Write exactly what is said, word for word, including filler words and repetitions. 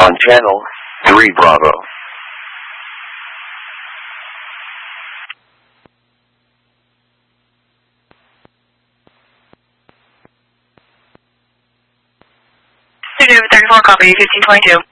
on channel three Bravo. thirty-four, copy, fifteen twenty-two.